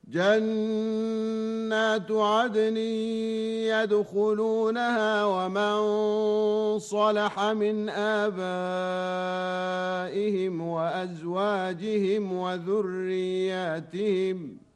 جنات عدن يدخلونها ومن صلح من آبائهم وأزواجهم وذرياتهم